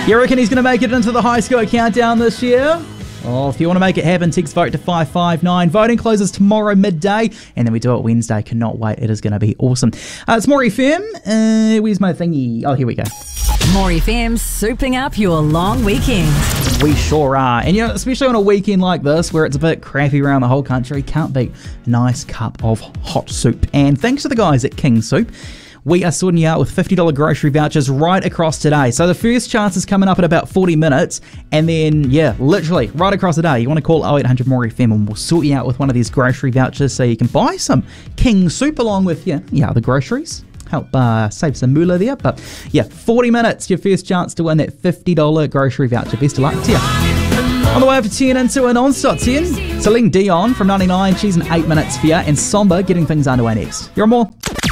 You reckon he's going to make it into the high score countdown this year? Oh, if you want to make it happen, text vote to 559. Voting closes tomorrow midday, and then we do it Wednesday. Cannot wait. It is going to be awesome. It's More FM. Where's my thingy? Oh, here we go. More FM, souping up your long weekend. We sure are. And, especially on a weekend like this, where it's a bit crappy around the whole country, can't beat a nice cup of hot soup. And thanks to the guys at King Soup, we are sorting you out with $50 grocery vouchers right across today. So the first chance is coming up in about 40 minutes. And then, literally right across the day, you want to call 0800 More FM and we'll sort you out with one of these grocery vouchers so you can buy some King Soup along with the groceries. Help save some moolah there. But 40 minutes, your first chance to win that $50 grocery voucher. Best of luck to you. On the way over 10 into a non-stop 10, Celine Dion from 99, she's in 8 minutes for you. And Somber getting things underway next. You're on More.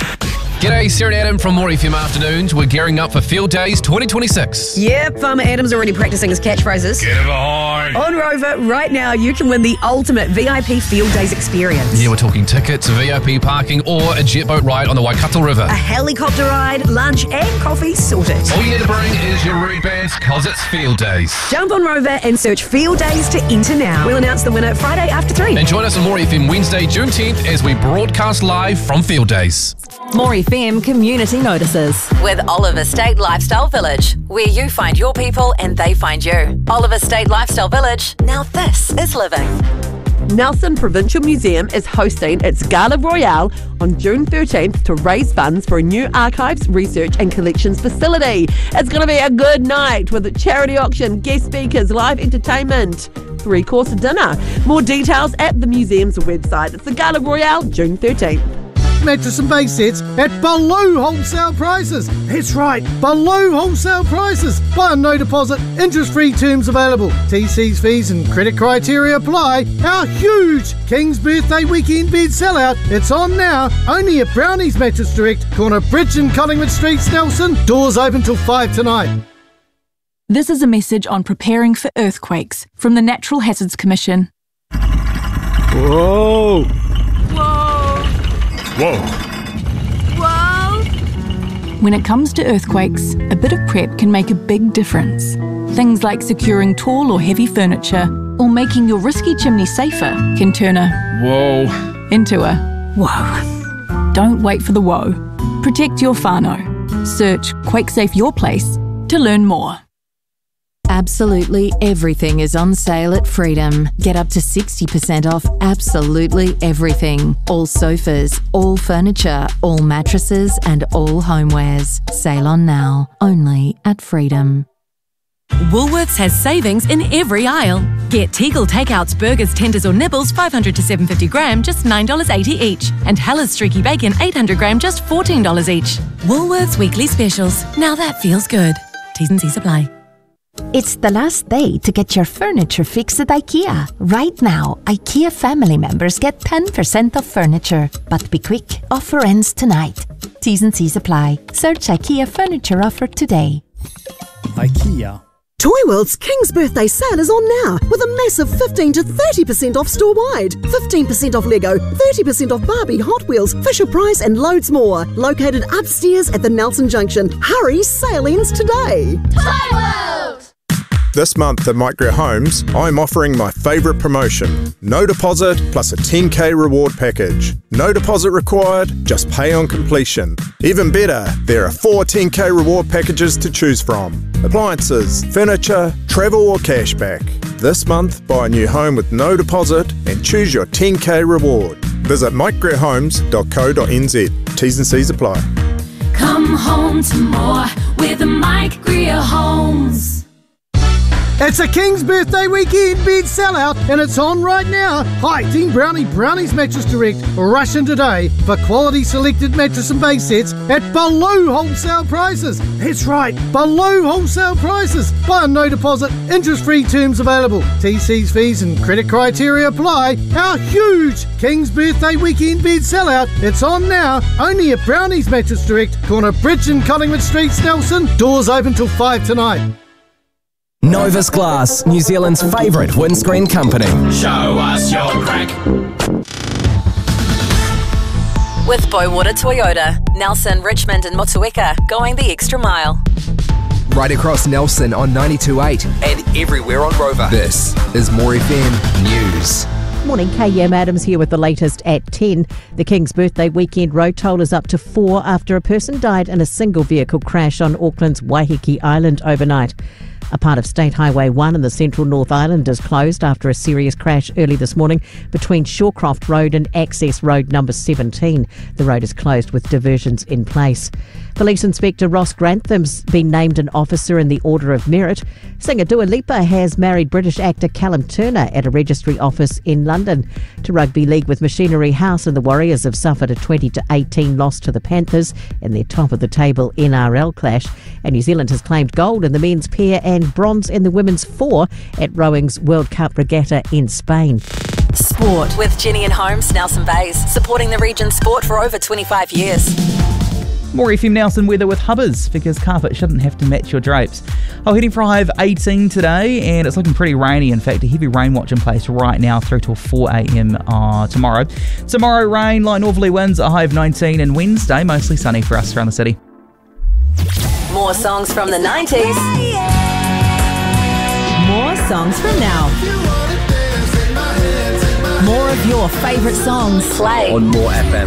G'day, Sarah and Adam from More FM Afternoons. We're gearing up for Field Days 2026. Yep, Farmer Adam's already practicing his catchphrases. Get it behind. On Rover, right now you can win the ultimate VIP Field Days experience. Yeah, we're talking tickets, VIP parking, or a jet boat ride on the Waikato River. A helicopter ride, lunch and coffee sorted. All you need to bring is your root bands, cause it's Field Days. Jump on Rover and search Field Days to enter now. We'll announce the winner Friday after 3. And join us on More FM Wednesday, June 10th as we broadcast live from Field Days. More FM Community Notices. With Oliver State Lifestyle Village, where you find your people and they find you. Oliver State Lifestyle Village, now this is living. Nelson Provincial Museum is hosting its Gala Royale on June 13th to raise funds for a new archives, research and collections facility. It's going to be a good night with a charity auction, guest speakers, live entertainment, 3-course dinner. More details at the museum's website. It's the Gala Royale, June 13th. Mattress and base sets at below wholesale prices. That's right, below wholesale prices. Buy on no deposit, interest-free terms available. TC's fees and credit criteria apply. Our huge King's Birthday Weekend bed sellout. It's on now, only at Brownies Mattress Direct, corner Bridge and Collingwood Street, Nelson. Doors open till 5 tonight. This is a message on preparing for earthquakes from the Natural Hazards Commission. Whoa! Whoa! When it comes to earthquakes, a bit of prep can make a big difference. Things like securing tall or heavy furniture or making your risky chimney safer can turn a whoa into a whoa. Don't wait for the whoa. Protect your whānau. Search QuakeSafe Your Place to learn more. Absolutely everything is on sale at Freedom. Get up to 60% off absolutely everything. All sofas, all furniture, all mattresses and all homewares. Sale on now, only at Freedom. Woolworths has savings in every aisle. Get Tegel Takeouts, burgers, tenders or nibbles 500 to 750 gram, just $9.80 each. And Hella's Streaky Bacon 800 gram, just $14 each. Woolworths Weekly Specials. Now that feels good. T's and C's apply. It's the last day to get your furniture fixed at IKEA. Right now, IKEA family members get 10% off furniture. But be quick, offer ends tonight. T's and C's apply. Search IKEA furniture offer today. IKEA. Toy World's King's Birthday sale is on now with a massive 15 to 30% off store-wide. 15% off Lego, 30% off Barbie, Hot Wheels, Fisher-Price and loads more. Located upstairs at the Nelson Junction. Hurry, sale ends today. Toy World! This month at Micro Homes, I'm offering my favourite promotion. No deposit plus a 10k reward package. No deposit required, just pay on completion. Even better, there are 4 10k reward packages to choose from. Appliances, furniture, travel or cashback. This month, buy a new home with no deposit and choose your 10k reward. Visit microhomes.co.nz. T's and C's apply. Come home to more with the Mike Greer Homes. It's a King's Birthday Weekend bed sellout and it's on right now. Hi, Team Brownies Mattress Direct. Rush in today for quality selected mattress and base sets at below wholesale prices. That's right, below wholesale prices. Buy on no deposit, interest-free terms available. TC's fees and credit criteria apply. Our huge King's Birthday Weekend bed sellout. It's on now, only at Brownies Mattress Direct, corner Bridge and Collingwood Street, Nelson. Doors open till 5 tonight. Novus Glass, New Zealand's favourite windscreen company. Show us your crack. With Boywater Toyota, Nelson, Richmond and Motueka, going the extra mile. right across Nelson on 92.8 and everywhere on Rover. This is More FM News. Morning, KM Adams here with the latest at 10. The King's birthday weekend road toll is up to 4 after a person died in a single vehicle crash on Auckland's Waiheke Island overnight. A part of State Highway 1 in the central North Island is closed after a serious crash early this morning between Shawcroft Road and Access Road number 17. The road is closed with diversions in place. Police Inspector Ross Grantham's been named an officer in the Order of Merit. Singer Dua Lipa has married British actor Callum Turner at a registry office in London. To Rugby League with Machinery House, and the Warriors have suffered a 20-18 loss to the Panthers in their top-of-the-table NRL clash. And New Zealand has claimed gold in the men's pair and bronze in the women's 4 at rowing's World Cup regatta in Spain. Sport with Jenny and Holmes, Nelson Bays, supporting the region's sport for over 25 years. More FM Nelson weather with Hubbers, because carpet shouldn't have to match your drapes. Heading for a high of 18 today, and it's looking pretty rainy. In fact, a heavy rain watch in place right now through till 4 a.m. Tomorrow. Tomorrow, rain, light northerly winds, a high of 19, and Wednesday, mostly sunny for us around the city. More songs from the 90s. More songs from now. More of your favourite songs. Play on More FM.